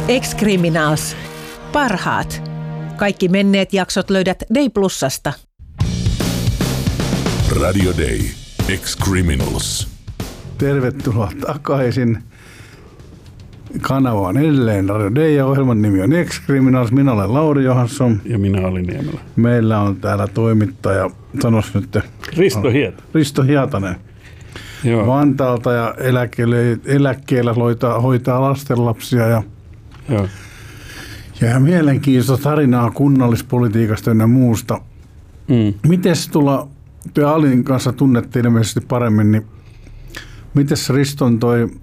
Ex-Criminals. Parhaat. Kaikki menneet jaksot löydät Day Plusasta. Radio Day. Ex-Criminals. Tervetuloa takaisin. Kanava on edelleen Radio Day ja ohjelman nimi on Ex-Criminals. Minä olen Lauri Johansson. Ja minä olin Niemelä. Meillä on täällä toimittaja, sanos nyt. Risto Hietanen. Joo. Vantaalta ja eläkkeellä hoitaa lastenlapsia ja mielenkiintoista tarinaa kunnallispolitiikasta ja muusta. Mites te Alin kanssa tunnettiin ilmeisesti paremmin, niin mites Riston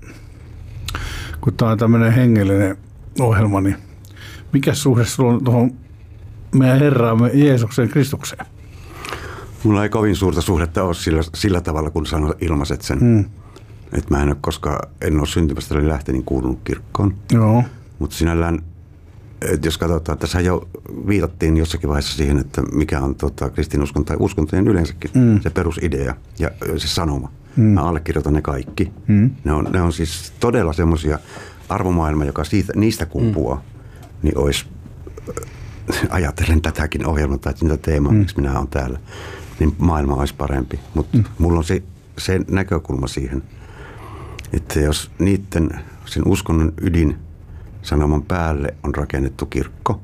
kun tämä on tämmöinen hengellinen ohjelma, niin mikä suhde sulla on tuohon meidän Herraamme Jeesuksen Kristukseen? Mulla ei kovin suurta suhdetta ole sillä tavalla, kun ilmaiset sen. Että mä en ole syntymästä lähtenyt kuulunut kirkkoon. Joo. Mutta sinällään, että jos katsotaan, tässä jo viitattiin jossakin vaiheessa siihen, että mikä on kristinuskon tai uskontojen yleensäkin se perusidea ja se sanoma. Mä allekirjoitan ne kaikki. Ne on siis todella semmoisia arvomaailma, joka niistä kumpuaa, niin olisi, ajatellen tätäkin ohjelmaa tai sitä teemaa, miksi minä olen täällä, niin maailma olisi parempi. Mutta mulla on se näkökulma siihen, että jos sen uskonnon sanoman päälle on rakennettu kirkko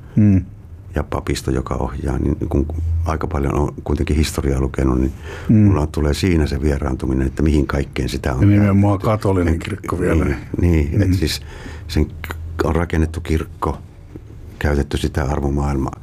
ja papisto, joka ohjaa, niin kun aika paljon on kuitenkin historiaa lukenut, niin mulla tulee siinä se vieraantuminen, että mihin kaikkeen sitä on. Ja nimenomaan katolinen kirkko vielä. Niin, että siis sen on rakennettu kirkko, käytetty sitä arvomaailmaa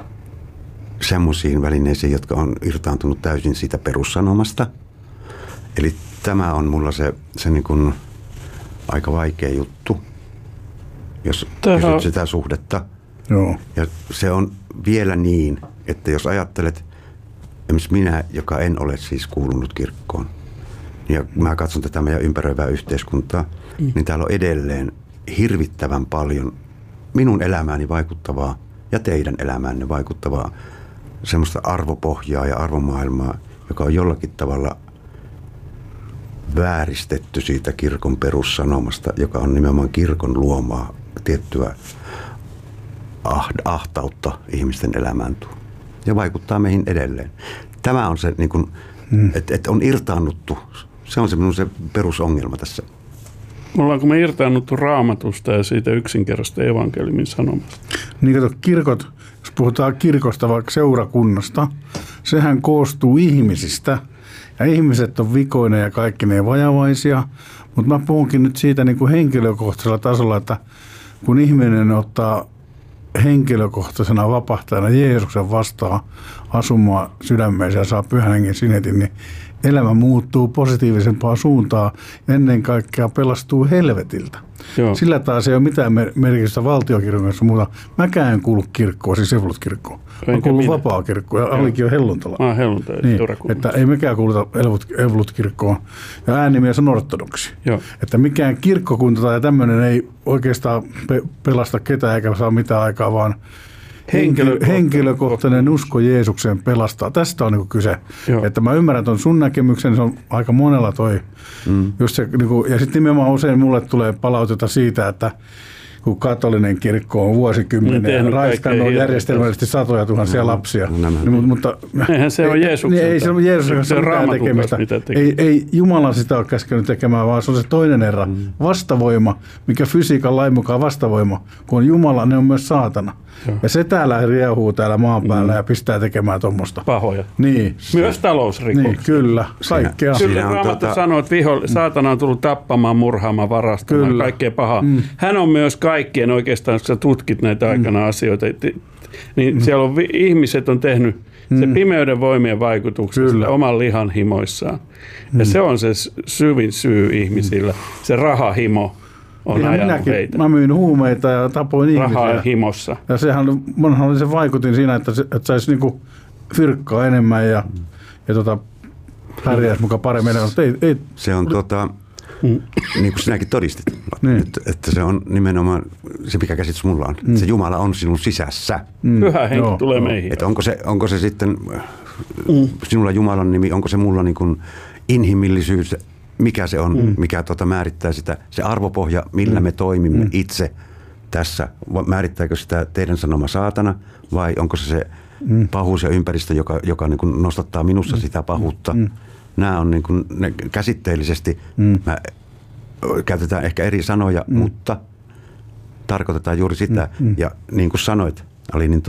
semmoisiin välineisiin, jotka on irtaantunut täysin siitä perussanomasta. Eli tämä on mulla se niin kuin aika vaikea juttu, jos kysyt sitä suhdetta. Joo. Ja se on vielä niin, että jos ajattelet, esimerkiksi minä, joka en ole siis kuulunut kirkkoon, ja mä katson tätä meidän ympäröivää yhteiskuntaa, niin täällä on edelleen hirvittävän paljon minun elämääni vaikuttavaa ja teidän elämäänne vaikuttavaa semmoista arvopohjaa ja arvomaailmaa, joka on jollakin tavalla vääristetty siitä kirkon perussanomasta, joka on nimenomaan kirkon luomaa tiettyä ahtautta ihmisten elämään ja vaikuttaa meihin edelleen. Tämä on se, niin kuin, että on irtaannuttu. Se on se perusongelma tässä. Ollaanko me irtaannuttu Raamatusta ja siitä yksinkertaisesta evankeliumin sanomasta? Niin kato, kirkot, jos puhutaan kirkosta vaikka seurakunnasta, sehän koostuu ihmisistä. Ja ihmiset on vikoinen ja kaikki ne vajavaisia. Mutta mä puhunkin nyt siitä niin kuin henkilökohtaisella tasolla, että kun ihminen ottaa henkilökohtaisena vapahtajana Jeesuksen vastaan asumaan sydämeensä ja saa Pyhän Hengen sinetin, niin elämä muuttuu positiivisempaan suuntaan ja ennen kaikkea pelastuu helvetiltä. Joo. Sillä taas ei ole mitään merkitystä valtiokirkon kanssa muuta. Mäkään en kuulu kirkkoon, siis evankelikirkkoon. Mä kuulun vapaakirkkoon ja Alikin on helluntala. Mä oon helluntala. Niin, että ei mekään kuuluta evankelikirkkoon. Ja äänimies on ortodoksi. Joo. Että mikään kirkkokunta tai tämmöinen ei oikeastaan pelasta ketään eikä saa mitään aikaa, vaan henkilökohtainen usko Jeesukseen pelastaa. Tästä on niin kyse. Joo. Että mä ymmärrän ton sun näkemyksen, se on aika monella toi. Just se, niin kuin, ja sitten nimenomaan usein mulle tulee palautetta siitä, että kun katolinen kirkko on vuosikymmenen raiskannut järjestelmällisesti satoja tuhansia lapsia. Mutta eihän se ole Jeesuksen. Ei se ole Jeesuksen kanssa mitään tekemistä. Ei Jumala sitä ole käskenyt tekemään, vaan se on se toinen erä. Vastavoima, mikä fysiikan lain mukaan vastavoima. Kun on Jumala, ne on myös saatana. Joo. Ja se täällä riehuu täällä maan päällä ja pistää tekemään tuommoista. Pahoja. Niin. Myös talousrikoksia. Niin, kyllä. Kaikkea. Kyllä Raamattu sanoo, että saatana on tullut tappamaan, murhaamaan, varastamaan, kaikkea pahaa. Hän on myös kaikkien oikeastaan, kun sä tutkit näitä aikana asioita, niin siellä on ihmiset on tehnyt se pimeyden voimien vaikutuksesta oman lihan himoissaan. Ja se on se syvin syy ihmisillä, se rahahimo. Mä myin huumeita ja tapoin ihmisiä. Rahaa himossa. Ja sehän oli se vaikutin siinä, että saisi niinku fyrkkaa enemmän ja pärjäisi mukaan paremmin. Ei. Se on niin kuin sinäkin todistit, että se on nimenomaan se, mikä käsitys mulla on. Se Jumala on sinun sisässä. Pyhä henki tulee meihin. Että onko se sitten sinulla Jumalan nimi, onko se mulla niin kuin inhimillisyys, mikä se on, mikä määrittää sitä, se arvopohja, millä me toimimme itse tässä? Määrittääkö sitä teidän sanoma saatana vai onko se pahuus ja ympäristö, joka niin kuin nostattaa minussa sitä pahuutta? Nämä on niin kuin, ne käsitteellisesti, käytetään ehkä eri sanoja, mutta tarkoitetaan juuri sitä. Ja niin kuin sanoit, Ali, niin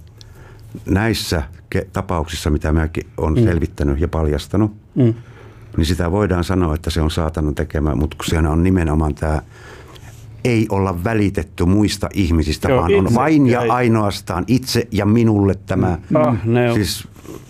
näissä tapauksissa, mitä mäkin olen selvittänyt ja paljastanut, niin sitä voidaan sanoa, että se on saatanan tekemä, mutta kun siinä on nimenomaan tämä ei olla välitetty muista ihmisistä, joo, vaan on vain ja ainoastaan itse ja minulle tämä. Siis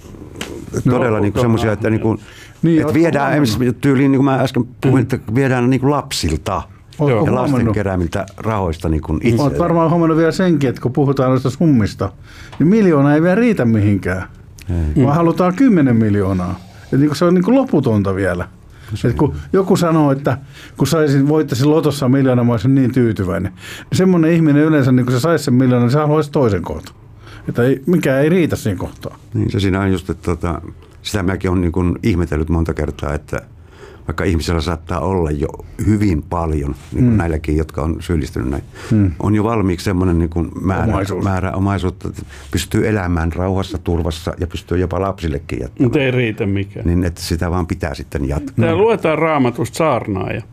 todella niin semmoisia, että, niin kuin, että viedään tyyliin, niin kuin mä äsken puhuin, että viedään niin kuin lapsilta. Ja lasten keräämiltä rahoista niin kuin itse. Olet varmaan huomannut vielä senkin, että kun puhutaan noista summista, niin 1 miljoonaa ei vielä riitä mihinkään, vaan halutaan 10 miljoonaa. Ja niin kuin se on niin kuin loputonta vielä. Että kun joku sanoo, että kun voittaisin lotossa 1 miljoonaa, mä olisin niin tyytyväinen. Niin semmoinen ihminen yleensä, niin kun se saisi sen 1 miljoonaa, niin se haluaisi toisen kohtaan. Että mikään ei riitä siinä kohtaa. Niin se siinä on just, että sitä mäkin olen niin kuin ihmetellyt monta kertaa, että vaikka ihmisellä saattaa olla jo hyvin paljon, niin kuin näilläkin, jotka on syyllistynyt näin, on jo valmiiksi semmoinen niin kuin määrä omaisuutta, että pystyy elämään rauhassa, turvassa ja pystyy jopa lapsillekin jättämään. Mutta ei riitä mikään. Niin, että sitä vaan pitää sitten jatkaa. Tämä luetaan Raamatusta saarnaaja.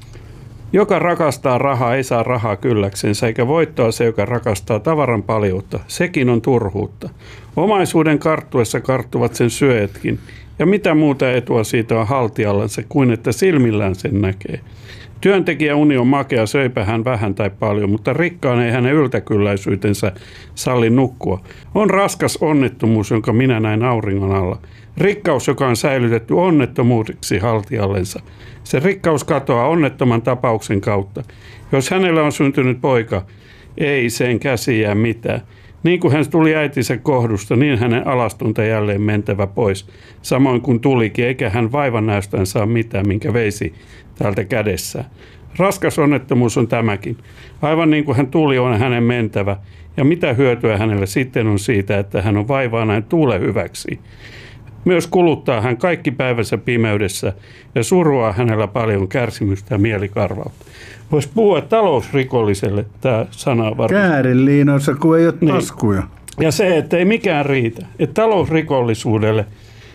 Joka rakastaa rahaa, ei saa rahaa kylläksensä, eikä voittoa se, joka rakastaa tavaran paljoutta. Sekin on turhuutta. Omaisuuden karttuessa karttuvat sen syöjätkin. Ja mitä muuta etua siitä on haltijallansa kuin että silmillään sen näkee. Työntekijäuni on makea, söipä hän vähän tai paljon, mutta rikkaan ei hänen yltäkylläisyytensä salli nukkua. On raskas onnettomuus, jonka minä näin auringon alla. Rikkaus, joka on säilytetty onnettomuudeksi haltijallensa. Se rikkaus katoaa onnettoman tapauksen kautta. Jos hänellä on syntynyt poika, ei sen käsi jää mitään. Niin kuin hän tuli äitinsä kohdusta, niin hänen alastunta jälleen mentävä pois. Samoin kuin tulikin, eikä hän vaivan näystään saa mitään, minkä veisi täältä kädessään. Raskas onnettomuus on tämäkin. Aivan niin kuin hän tuli, on hänen mentävä. Ja mitä hyötyä hänelle sitten on siitä, että hän on vaivaa näin tuule hyväksi. Myös kuluttaa hän kaikki päivänsä pimeydessä ja surua hänellä paljon kärsimystä ja mielikarvautta. Voisi puhua talousrikolliselle tämä sana varmasti. Käärinliinoissa, kun ei ole taskuja. Ja se, että ei mikään riitä. Että talousrikollisuudelle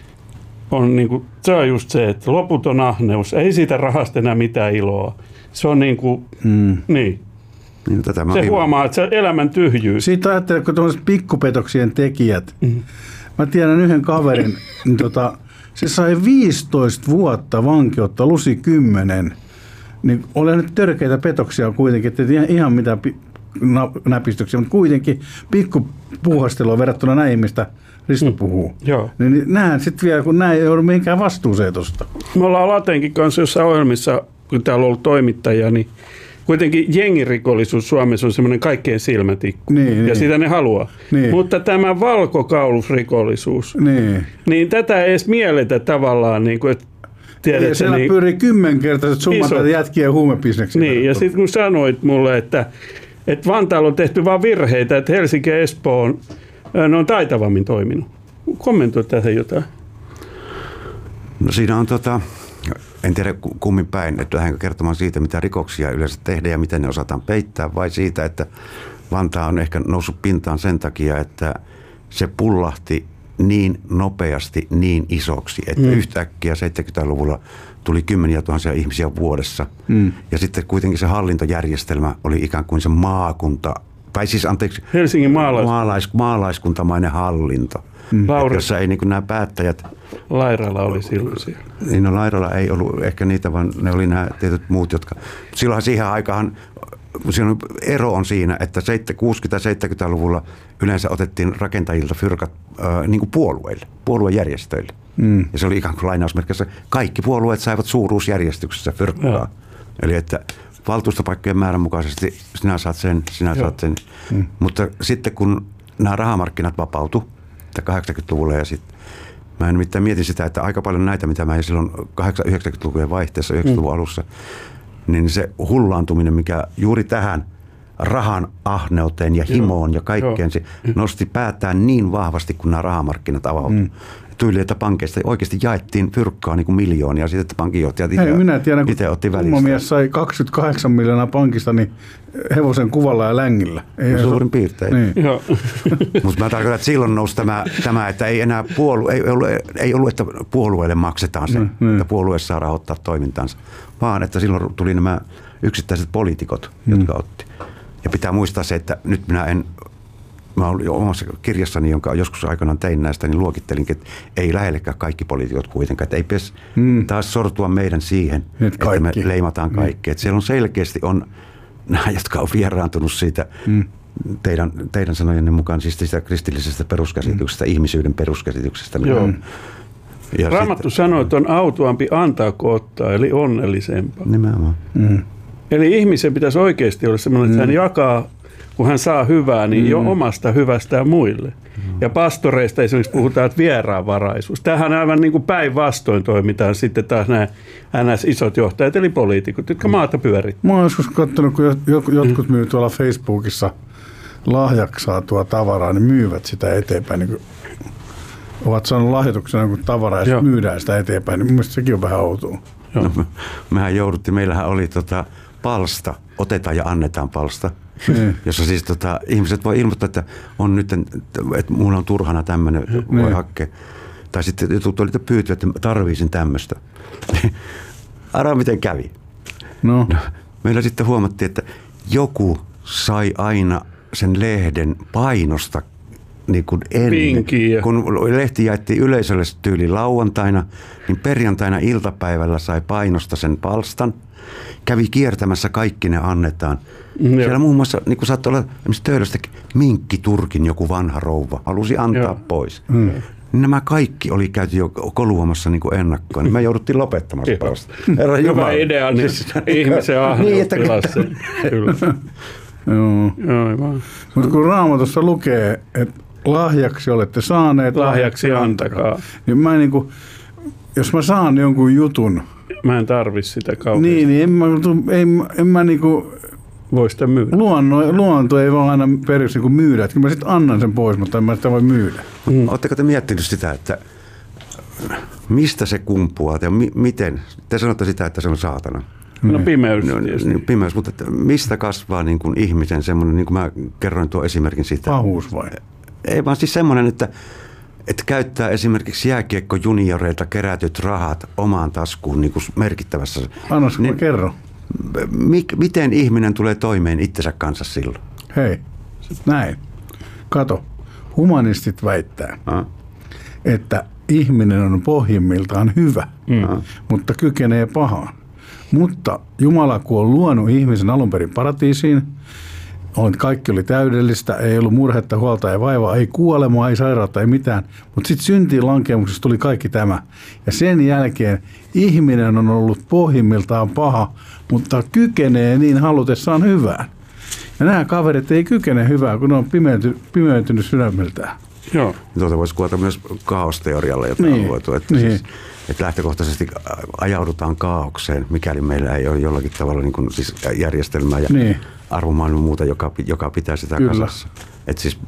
on niin kuin, se on just se, että loputon ahneus. Ei siitä rahasta enää mitään iloa. Se on niin kuin, niin. Se huomaa, että se elämän tyhjyys. Siitä ajattelee, kun tuollaiset pikkupetoksien tekijät. Mä tiedän yhden kaverin, niin se sai 15 vuotta vankeutta, lusi 10. Niin olen nyt törkeitä petoksia kuitenkin, että ihan mitään näpistyksiä, mutta kuitenkin pikkupuuhastelua verrattuna näihin, mistä Risto puhuu. Niin nähdään sitten vielä, kun näin ei ole mihinkään vastuuseen tuosta. Me ollaan Latenkin kanssa jossain ohjelmissa, kun täällä on ollut toimittajia, niin kuitenkin jengirikollisuus Suomessa on semmoinen kaikkein silmätikku, ja sitä ne haluaa. Mutta tämä valkokaulusrikollisuus, niin tätä ei edes mielletä tavallaan, niin kuin, että tiedät, siellä niin, pyörii 10-kertaiset summat jätkiä ja huumebisneksiä. Niin, ja sitten kun sanoit mulle, että Vantaalla on tehty vain virheitä, että Helsinki ja Espoo on taitavammin toiminut. Kommentoi tähän jotain. No siinä on en tiedä kummin päin, että lähdenkö kertomaan siitä, mitä rikoksia yleensä tehdään ja miten ne osataan peittää, vai siitä, että Vantaa on ehkä noussut pintaan sen takia, että se pullahti niin nopeasti niin isoksi, että yhtäkkiä 70-luvulla tuli 10 000 ihmisiä vuodessa. Ja sitten kuitenkin se hallintojärjestelmä oli ikään kuin se maakunta, tai siis anteeksi, Helsingin maalaiskuntamainen hallinto. Jossa ei niin kuin nämä päättäjät... Lairala oli silloin siellä. Niin, no Lairala ei ollut ehkä niitä, vaan ne oli nämä tietyt muut, jotka... Silloinhan siihen aikaan, siinä ero on siinä, että 60-70-luvulla yleensä otettiin rakentajilta fyrkat niin kuin puolueille, puoluejärjestöille. Ja se oli ikään kuin lainausmerkissä. Kaikki puolueet saivat suuruusjärjestyksessä fyrkkaa. Eli että valtuustopaikkojen määrän mukaisesti sinä saat sen. Mutta sitten kun nämä rahamarkkinat vapautu, 80-luvulla ja sitten mä nimittäin mietin sitä, että aika paljon näitä, mitä mä silloin 80-90-lukujen vaihteessa, 90-luvun alussa, niin se hullaantuminen, mikä juuri tähän rahan ahneuteen ja himoon ja kaikkeen, se nosti päätään niin vahvasti, kun nämä rahamarkkinat avautui. tyyli, että pankeista oikeasti jaettiin fyrkkaa niin kuin miljoonia, sitten että pankinjohtajat itse otti välistä. Kun mies sai 28 miljoonaa pankista, niin hevosen kuvalla ja längillä. Suurin piirtein. Niin. Mutta mä tarkoitan, että silloin nousi tämä että ei enää ei ollut, että puolueelle maksetaan se, että puolue saa rahoittaa toimintansa, vaan että silloin tuli nämä yksittäiset poliitikot, jotka otti. Ja pitää muistaa se, että nyt mä olin omassa kirjassani, jonka joskus aikanaan tein näistä, niin luokittelinkin, että ei lähellekään kaikki poliitikot kuitenkaan. Että ei pitäisi taas sortua meidän siihen, että me leimataan kaikki. Että siellä on selkeästi nämä, jotka on vieraantunut siitä teidän sanojenne mukaan, siis sitä kristillisestä peruskäsityksestä, ihmisyyden peruskäsityksestä. Ja Raamattu sanoo, että on autuampi antaa kuin ottaa, eli onnellisempaa. Nimenomaan. Eli ihmisen pitäisi oikeasti olla sellainen, että hän jakaa, kun hän saa hyvää, niin jo omasta hyvästään muille. Ja pastoreista esimerkiksi puhutaan, että vieraanvaraisuus. Tämähän aivan niin kuin päinvastoin toimitaan sitten taas nämä NS-isot johtajat, eli poliitikot, jotka maata pyörittävät. Mä oon joskus katsonut, kun jotkut myy tuolla Facebookissa lahjaksi saatua tavaraa, niin myyvät sitä eteenpäin. Niin ovat saaneet lahjoituksena jonkun tavaraa ja myydään sitä eteenpäin, niin mun mielestä sekin on vähän outoa. No, meillähän oli palsta, otetaan ja annetaan palsta, jossa siis ihmiset voi ilmoittaa, että on nyt, että mulla on turhana tämmöinen, voi hakea. Tai sitten tuli pyytyä, että tarviisin tämmöistä. Arvaa miten kävi. No, meillä sitten huomattiin, että joku sai aina sen lehden painosta niin kuin ennen. Pinkiä. Kun lehti jaettiin yleisölle tyyli lauantaina, niin perjantaina iltapäivällä sai painosta sen palstan. Kävi kiertämässä, kaikki ne annetaan. Siellä muun muassa, niin kuin saattoi olla esimerkiksi Töölöstäkin, Minkki-Turkin joku vanha rouva halusi antaa pois. Nämä kaikki oli käyty jo koluamassa niin kuin ennakkoon. Niin me jouduttiin lopettamaan palsta. Hyvä idea, niin ihmisen ahneus tilasi sen. Kyllä. Mutta kun Raamatussa lukee, että lahjaksi olette saaneet, lahjaksi antakaa. Niin mä jos mä saan jonkun jutun, mä en tarvi sitä kauheasti. Niin en mä niinku voi sitä myydä. Luonto ei vaan aina periaatteessa niinku myydä. Että kyllä mä sitten annan sen pois, mutta en mä sitä voi myydä. Oletteko te miettinyt sitä, että mistä se kumpuaa ja miten? Te sanotte sitä, että se on saatana. No pimeys. Pimeys, mutta että mistä kasvaa niin kuin ihmisen semmoinen, niin kuin mä kerroin tuon esimerkin siitä. Pahuus vai? Ei vaan siis semmoinen, että käyttää esimerkiksi jääkiekko-junioreilta kerätyt rahat omaan taskuun niin kuin merkittävässä. Annas, kun kerro. Miten ihminen tulee toimeen itsensä kanssa silloin? Hei, näin. Kato, humanistit väittää, että ihminen on pohjimmiltaan hyvä, mutta kykenee pahaan. Mutta Jumala, kun on luonut ihmisen alun perin paratiisiin, kaikki oli täydellistä, ei ollut murhetta, huolta, ei vaivaa, ei kuolemaa, ei sairautta, ei mitään. Mutta sitten syntiin lankemuksessa tuli kaikki tämä. Ja sen jälkeen ihminen on ollut pohjimmiltaan paha, mutta kykenee niin halutessaan hyvään. Ja nämä kaverit ei kykene hyvään, kun ne on pimeytynyt sydämeltään. Joo. Tuota voisi kuvata myös kaosteorialla, jota on luotu. Että siis, että lähtökohtaisesti ajaudutaan kaaukseen, mikäli meillä ei ole jollakin tavalla niin kuin, siis järjestelmää ja arvomaailman muuta, joka pitää sitä kasassa. Että siis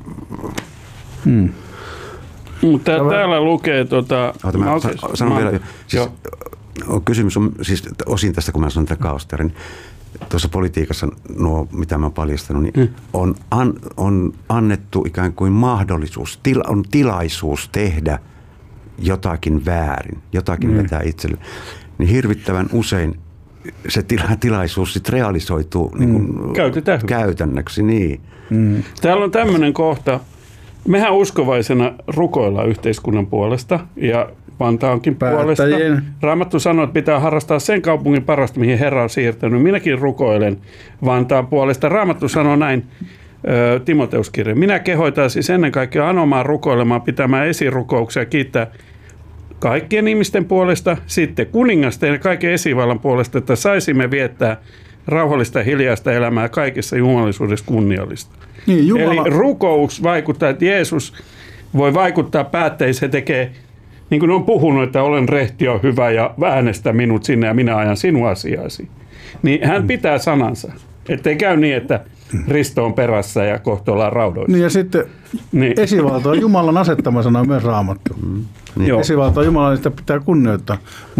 mutta täällä lukee sanon vielä, siis, kysymys on siis osin tästä, kun mä sanon tätä kaosteoria, niin tuossa politiikassa mitä mä oon paljastanut, niin on annettu ikään kuin mahdollisuus, on tilaisuus tehdä jotakin väärin, jotakin vetää itselle. Niin hirvittävän usein se tilaisuus sitten realisoituu niin käytännöksi. Niin. Täällä on tämmöinen kohta. Mehän uskovaisena rukoillaan yhteiskunnan puolesta ja Vantaankin puolesta. Raamattu sanoo, että pitää harrastaa sen kaupungin parasta, mihin Herra on siirtänyt. Minäkin rukoilen Vantaan puolesta. Raamattu sanoo näin, Timoteuskirja. Minä kehoitan siis ennen kaikkea anomaan, rukoilemaan, pitämään esirukouksia, kiittää kaikkien ihmisten puolesta, sitten kuningasten ja kaiken esivallan puolesta, että saisimme viettää rauhallista ja hiljaista elämää kaikessa jumalisuudessa kunniallista. Niin, eli rukous vaikuttaa, että Jeesus voi vaikuttaa päättäjiin, se tekee, niin kuin on puhunut, että olen rehti ja hyvä ja äänestä minut sinne ja minä ajan sinun asiasi. Niin hän pitää sanansa. Ettei käy niin, että Risto on perässä ja kohta ollaan raudoissa. Niin ja sitten esivalta on Jumalan asettama sana myös Raamattu. Esivalta on Jumalan, sitä pitää kunnioittaa.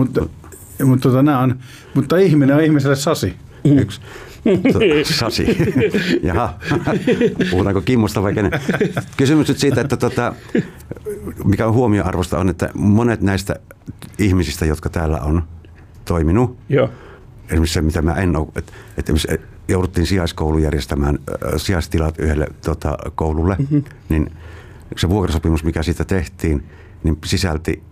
Mutta ihminen on ihmiselle sasi. Yksi. Sasi. Jaha. Puhutaanko Kimmosta vai kenen? Kysymys nyt siitä, että mikä on huomioarvosta on, että monet näistä ihmisistä, jotka täällä on toiminut, esimerkiksi se, mitä mä en ole, että jouduttiin sijaiskoulu järjestämään sijaistilat yhdelle koululle, niin se vuokrasopimus, mikä siitä tehtiin, niin sisälti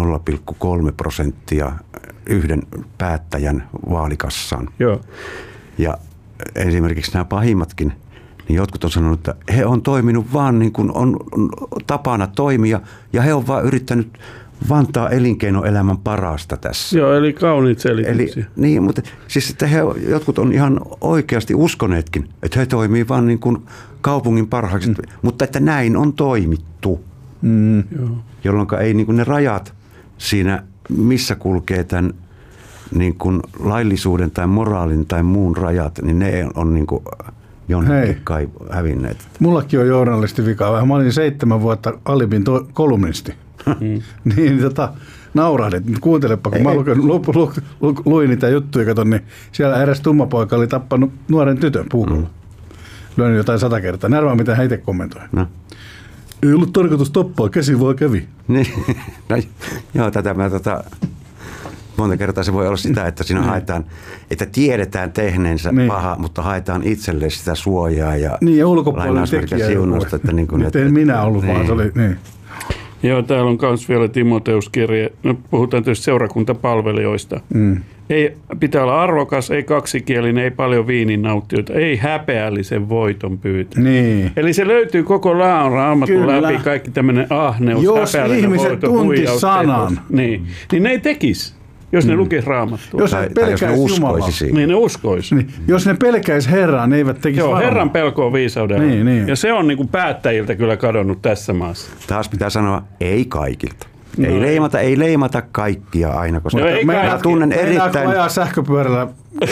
0,3% yhden päättäjän vaalikassaan. Joo. Ja esimerkiksi nämä pahimmatkin, niin jotkut on sanonut, että he on toiminut vaan niin kuin on tapana toimia, ja he on vaan yrittänyt vantaa elinkeinoelämän parasta tässä. Joo, eli kauniit selityksiä. Niin, mutta siis että jotkut on ihan oikeasti uskoneetkin, että he toimii vaan niin kuin kaupungin parhaaksi, mutta että näin on toimittu. Jolloin ei niin kuin ne rajat siinä, missä kulkee tämän niin kuin laillisuuden tai moraalin tai muun rajat, niin ne on niin kuin jonnekin kai hävinneet. Mullakin on journalistivikaa. Mä olin 7 vuotta Alibin kolumnisti. Niin naurahdit. Kuuntelepa, kun mä luin niitä juttuja, katon, niin siellä eräs tummapoika oli tappanut nuoren tytön puukolla. Lyönyt jotain 100 kertaa. Närvää, mitä hän itse kommentoi. No. Ei ollut tarkoitus tappaa, käsi vaan kävi. Niin. No, joo, tätä mä monta kertaa se voi olla sitä, että siinä haetaan, että tiedetään tehneensä paha, mutta haetaan itselle sitä suojaa ja ulkopuolinen tekijä. Siunausta, että niin kuin, en minä ollut, vaan se oli niin. Joo, täällä on myös vielä Timoteuskirje. No, puhutaan tietysti seurakuntapalvelijoista. Ei, pitää olla arvokas, ei kaksikielinen, ei paljon viinin nauttijoita, ei häpeällisen voiton pyytä. Niin. Eli se löytyy koko Raamatun läpi, kaikki tämmöinen ahneus, jos häpeällinen voito, huijaus, sanan. Niin ne ei tekisi. Jos ne lukisi Raamattua. Jos ne pelkäisi Jumalaa. Niin ne uskoisi. Niin. Jos ne pelkäisi Herraa, ne eivät tekisi varmaan. Herran pelko on viisaudella. Niin. Ja se on niin kuin päättäjiltä kyllä kadonnut tässä maassa. Taas pitää sanoa, ei kaikilta. No. Ei leimata kaikkia aina, koska mä tunnen erittäin... Ajaa sähköpyörällä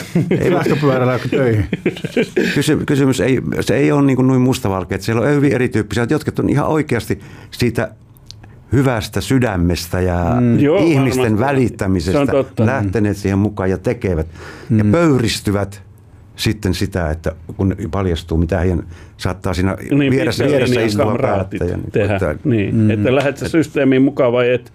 töihin. Kysymys ei ole niin kuin noin mustavalkea. Siellä on hyvin erityyppisiä, jotka on ihan oikeasti siitä hyvästä sydämestä ja ihmisten välittämisestä lähteneet siihen mukaan ja tekevät. Ja pöyristyvät sitten sitä, että kun paljastuu, mitä heidän saattaa siinä vieressä istua päättäjä. Että lähdet sä systeemiin mukaan vai et?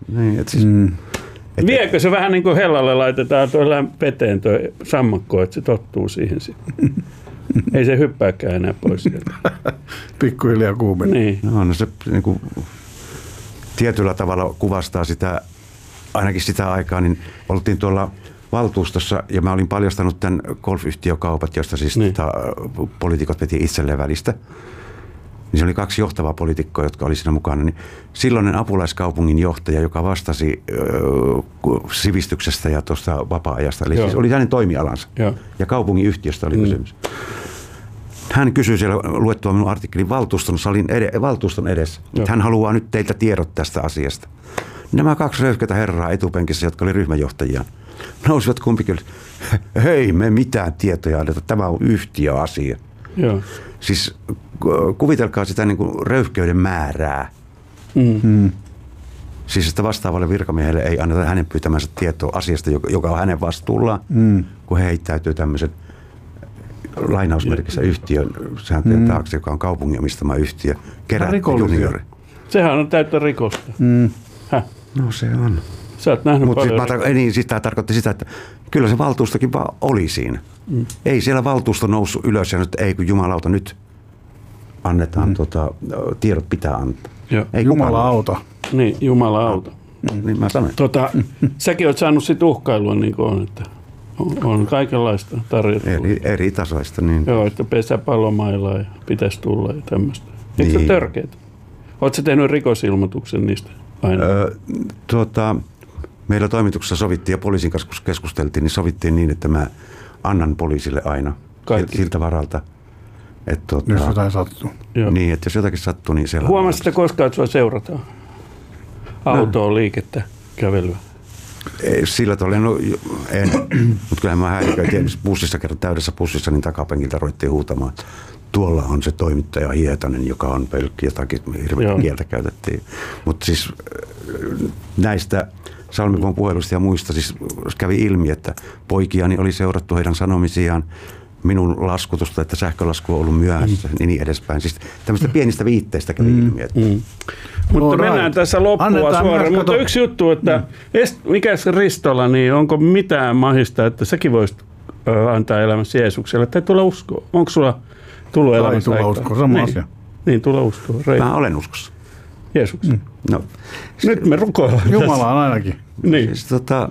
Viekö se vähän niin kuin hellalle laitetaan tuo veteen tuo sammakko, että se tottuu siihen sitten. Ei se hyppääkään enää pois sieltä. Pikkuhiljaa kuumenee. Niin. No se niin kuin tietyllä tavalla kuvastaa sitä, ainakin sitä aikaa, niin oltiin tuolla valtuustossa ja mä olin paljastanut tämän golfyhtiökaupat, josta siis poliitikot veti itselleen välistä. Niin se oli 2 johtavaa poliitikkoa, jotka oli siinä mukana. Niin silloinen apulaiskaupungin johtaja, joka vastasi sivistyksestä ja tuosta vapaa-ajasta, eli siis oli hänen toimialansa. Ja kaupungin yhtiöstä oli kysymys. Hän kysyi siellä luettua minun artikkelin valtuuston edessä, että hän haluaa nyt teiltä tiedot tästä asiasta. Nämä 2 röyhkeitä herraa etupenkissä, jotka oli ryhmäjohtajia, nousivat kumpikin, hei me mitään tietoja anneta, tämä on yhtiöasia. Joo. Siis kuvitelkaa sitä niin kuin röyhkeyden määrää. Siis että vastaavalle virkamiehelle ei anneta hänen pyytämänsä tietoa asiasta, joka on hänen vastuullaan, kun he heittäytyy tämmöisen lainausmerkissä yhtiön sääntöjen taakse, joka on kaupungin omistama yhtiö. Juniori. Sehän on täyttä rikosta. No se on. Sä oot nähnyt paljon. Siis tämä tarkoitti sitä, että kyllä se valtuustokin vaan oli siinä. Ei siellä valtuusto noussut ylös ja nyt ei kun jumalauta nyt annetaan tiedot pitää antaa. Ei Jumala auta. Niin, Jumala auta. Niin mä sanoin. Säkin oot saanut sit uhkailua niin kuin on, että on kaikenlaista tarjota. Eri tasoista. Niin. Joo, että pesäpallomailla ja pitäisi tulla ja tämmöistä. Eikö se ole törkeätä? Oletko tehnyt rikosilmoituksen niistä aina? Meillä toimituksessa sovittiin ja poliisin kanssa keskusteltiin, niin sovittiin niin, että mä annan poliisille aina siltä varalta. Että jos jotain sattuu. Niin, että jos jotakin sattuu, niin siellä... Huomasitko koskaan, että sua seurataan? Autoa, liikettä, kävelyä? Sillä tavalla, no en, mutta kyllähän mä häiriköitin bussissa, kerran täydessä bussissa, niin takapenkiltä ruvettiin huutamaan, että tuolla on se toimittaja Hietanen, joka on pelkki, jotakin hirveän kieltä käytettiin. Mutta siis näistä Salmikon puheluista ja muista siis kävi ilmi, että poikiani oli seurattu heidän sanomisiaan, minun laskutusta, että sähkölasku on ollut myöhässä, niin edespäin. Siis tämmöistä pienistä viitteistä kävi ilmi. Mutta mennään tässä loppua suoraan. Mutta yksi juttu, että mikä se Ristola, niin onko mitään mahista, että säkin voisit antaa elämässä Jeesukselle, tai tulla uskoa? Onko sulla tullut elämässä aikaa? Tulla uskoa, sama asia. Niin, tulla uskoa. Mä olen uskossa. Jeesuksen. No. Nyt me rukoillaan. Jumalaan ainakin. Niin. Siis,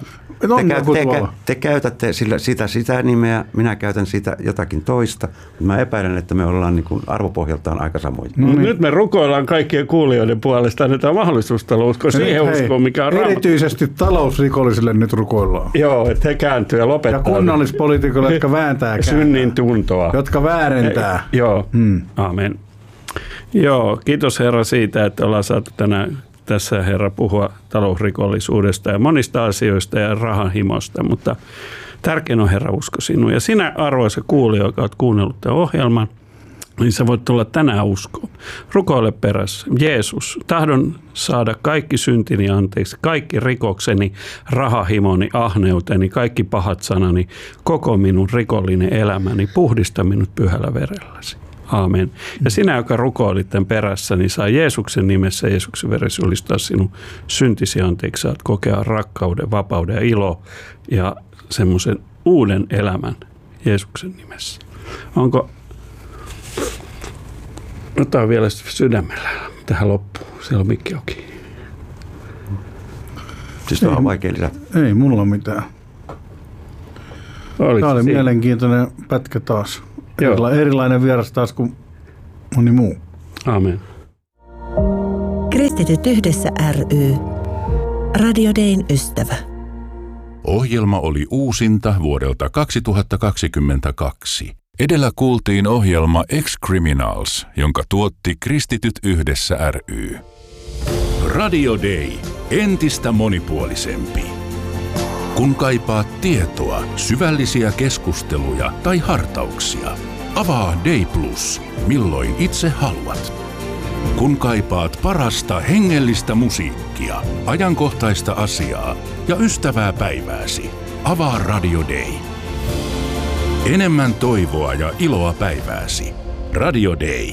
te käytätte sitä nimeä, minä käytän sitä jotakin toista. Mä epäilen, että me ollaan niin kuin arvopohjaltaan aika samoja. Nyt me rukoillaan kaikkien kuulijoiden puolesta, annetaan mahdollisuus tulla uskoa siihen uskoon, mikä on erityisesti talousrikollisille nyt rukoillaan. Joo, että he kääntyy ja lopettaa. Ja kunnallispoliitikoille, jotka vääntää synnin tuntoa. Jotka väärentää. Joo, amen. Joo, kiitos Herra siitä, että ollaan saatu tänään tässä Herra puhua talousrikollisuudesta ja monista asioista ja rahanhimosta, mutta tärkein on Herra usko sinua. Ja sinä arvoisa kuulija, joka olet kuunnellut tämän ohjelman, niin sä voit tulla tänään uskoon. Rukoile perässä. Jeesus, tahdon saada kaikki syntini anteeksi, kaikki rikokseni, rahahimoni, ahneuteni, kaikki pahat sanani, koko minun rikollinen elämäni, puhdista minut pyhällä verelläsi. Aamen. Ja sinä, joka rukoilit tämän perässä, niin saa Jeesuksen nimessä, Jeesuksen veressä julistaa sinun syntisi anteeksi. Saat kokea rakkauden, vapauden ja ilo ja semmoisen uuden elämän Jeesuksen nimessä. Onko, otetaan vielä sydämellä tähän loppuun. Siellä on mikki auki. Siis on vaikea lisätä. Ei mulla mitään. Tämä oli mielenkiintoinen pätkä taas. Erilainen vieras taas kuin moni muu. Aamen. Kristityt yhdessä ry. Radio Dayn ystävä. Ohjelma oli uusinta vuodelta 2022. Edellä kuultiin ohjelma Ex-Criminals, jonka tuotti Kristityt yhdessä ry. Radio Day. Entistä monipuolisempi. Kun kaipaat tietoa, syvällisiä keskusteluja tai hartauksia, avaa Day Plus, milloin itse haluat. Kun kaipaat parasta hengellistä musiikkia, ajankohtaista asiaa ja ystävää päivääsi, avaa Radio Day. Enemmän toivoa ja iloa päivääsi. Radio Day.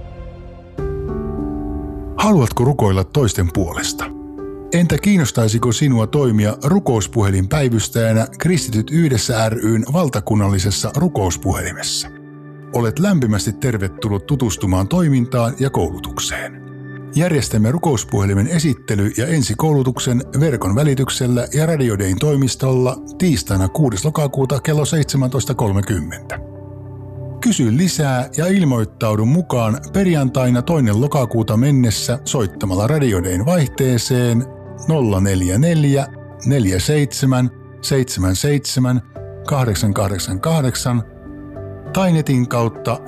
Haluatko rukoilla toisten puolesta? Entä kiinnostaisiko sinua toimia rukouspuhelinpäivystäjänä Kristityt yhdessä ry:n valtakunnallisessa rukouspuhelimessa? Olet lämpimästi tervetullut tutustumaan toimintaan ja koulutukseen. Järjestämme rukouspuhelimen esittely- ja ensikoulutuksen verkon välityksellä ja Radio Dayn toimistolla tiistaina 6. lokakuuta kello 17.30. Kysy lisää ja ilmoittaudu mukaan perjantaina 2. lokakuuta mennessä soittamalla Radio Dayn vaihteeseen 044 47 77 888 tai netin kautta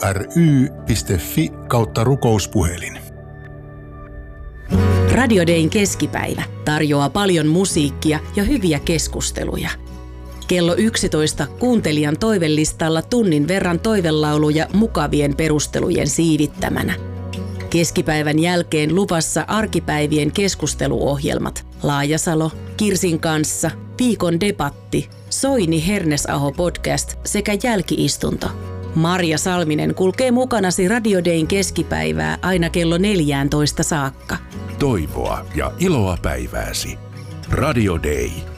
kry.fi/rukouspuhelin. Radio Dayn keskipäivä tarjoaa paljon musiikkia ja hyviä keskusteluja. Kello 11 kuuntelijan toivelistalla tunnin verran toivelauluja mukavien perustelujen siivittämänä. Keskipäivän jälkeen luvassa arkipäivien keskusteluohjelmat Laajasalo, Kirsin kanssa, Viikon debatti, Soini Hernesaho podcast sekä jälkiistunto. Marja Salminen kulkee mukanasi Radio Dayn keskipäivää aina kello 14 saakka. Toivoa ja iloa päivääsi. Radio Day.